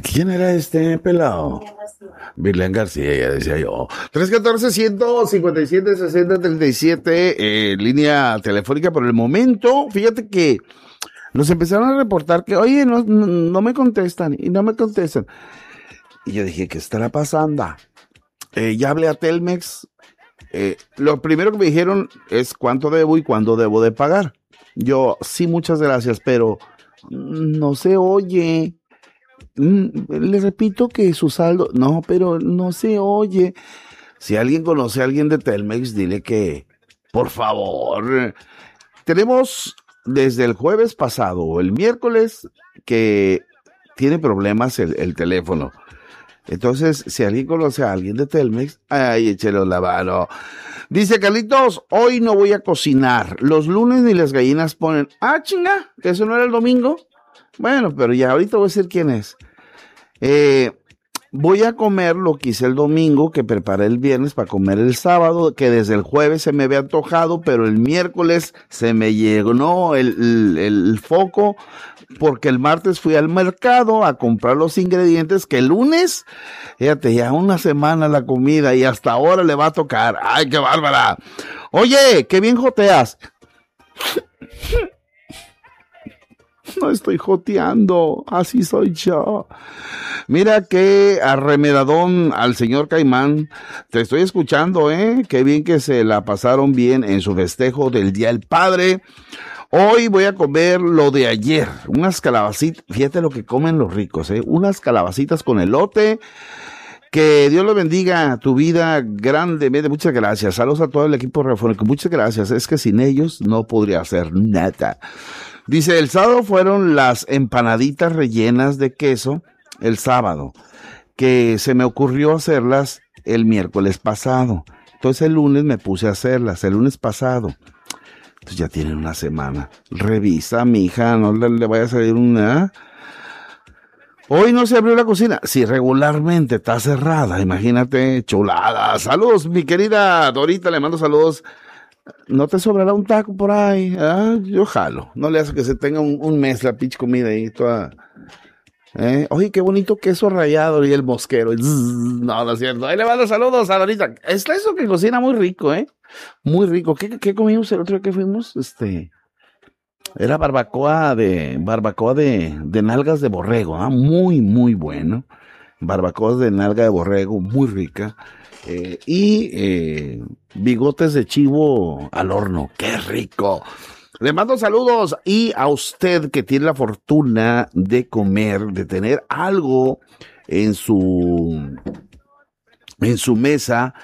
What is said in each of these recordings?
¿Quién era este pelado? Virlen García, ya decía yo. 314-157-6037, línea telefónica por el momento. Fíjate que nos empezaron a reportar que, oye, no me contestan, y no me contestan. Y yo dije, ¿qué estará pasando? Ya hablé a Telmex. Lo primero que me dijeron es cuánto debo y cuándo debo de pagar. Yo, sí, muchas gracias, pero no se oye. Le repito que su saldo, no, pero no se oye. Si alguien conoce a alguien de Telmex, dile que, por favor, tenemos desde el jueves pasado o el miércoles que tiene problemas el teléfono. Entonces, si alguien conoce a alguien de Telmex, ay, échelo la mano. Dice Carlitos, hoy no voy a cocinar. Los lunes ni las gallinas ponen, chinga, que eso no era el domingo. Bueno, pero ya ahorita voy a decir quién es. Voy a comer lo que hice el domingo, que preparé el viernes para comer el sábado, que desde el jueves se me había antojado, pero el miércoles se me llenó el foco, porque el martes fui al mercado a comprar los ingredientes, que el lunes, fíjate, ya una semana la comida y hasta ahora le va a tocar. ¡Ay, qué bárbara! Oye, qué bien joteas. No estoy joteando, así soy yo. Mira qué arremedadón al señor Caimán. Te estoy escuchando, qué bien que se la pasaron bien en su festejo del Día del Padre. Hoy voy a comer lo de ayer, unas calabacitas, fíjate lo que comen los ricos, unas calabacitas con elote. Que Dios lo bendiga tu vida grandemente. Muchas gracias. Saludos a todo el equipo radiofónico. Muchas gracias. Es que sin ellos no podría hacer nada. Dice, el sábado fueron las empanaditas rellenas de queso, el sábado, que se me ocurrió hacerlas el miércoles pasado. Entonces el lunes me puse a hacerlas, el lunes pasado. Entonces ya tienen una semana. Revisa, mija, no le vaya a salir una... Hoy no se abrió la cocina. Sí, regularmente está cerrada. Imagínate, chulada. Saludos, mi querida Dorita, le mando saludos. ¿No te sobrará un taco por ahí? Yo jalo. No le hace que se tenga un mes la pinche comida ahí toda. Oye, qué bonito queso rallado y el mosquero. No es cierto. Ahí le mando saludos a Dorita. Es eso que cocina muy rico, muy rico. ¿Qué comimos el otro día que fuimos? Era barbacoa de nalgas de borrego, muy, muy bueno. Barbacoa de nalga de borrego, muy rica. Y bigotes de chivo al horno, ¡qué rico! Le mando saludos y a usted que tiene la fortuna de comer, de tener algo en su mesa,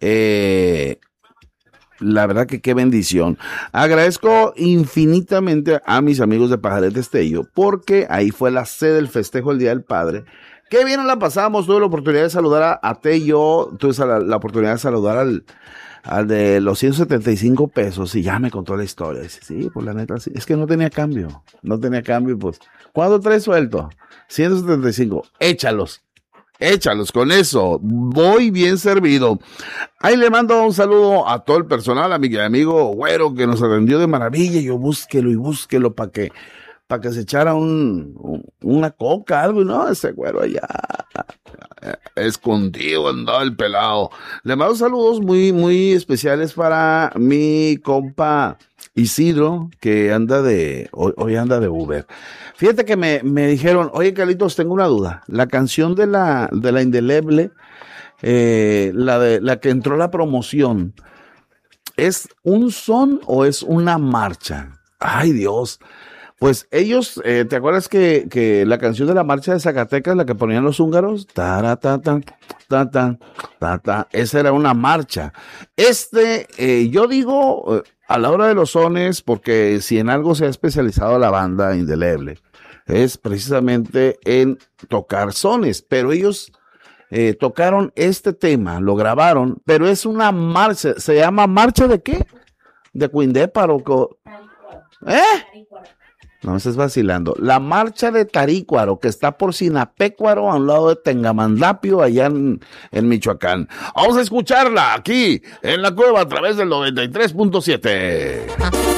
la verdad que qué bendición. Agradezco infinitamente a mis amigos de Pajaret Destello, porque ahí fue la sede del festejo del Día del Padre. Qué bien nos la pasamos. Tuve la oportunidad de saludar a Tello, tuve la oportunidad de saludar al de los 175 pesos y ya me contó la historia. Dice, sí, pues la neta, sí. Es que no tenía cambio, pues. ¿Cuánto traes suelto? 175, échalos con eso, voy bien servido. Ahí le mando un saludo a todo el personal, a mi amigo Güero, que nos atendió de maravilla. Yo búsquelo para que se echara una coca, algo, ¿no? Ese Güero allá, escondido andaba el pelado. Le mando saludos muy, muy especiales para mi compa Isidro, que hoy anda de Uber. Fíjate que me dijeron, oye, Carlitos, tengo una duda. La canción de la Indeleble, la que entró a la promoción, ¿es un son o es una marcha? Ay, Dios. Pues ellos, ¿te acuerdas que la canción de la marcha de Zacatecas, la que ponían los húngaros? Esa era una marcha. Yo digo, a la hora de los sones, porque si en algo se ha especializado la banda Indeleble, es precisamente en tocar sones, pero ellos tocaron este tema, lo grabaron, pero es una marcha. ¿Se llama marcha de qué? ¿De Cuindéparo? No me estés vacilando. La marcha de Tarícuaro, que está por Sinapecuaro, a un lado de Tengamandapio, allá en Michoacán. Vamos a escucharla aquí, en la cueva, a través del 93.7.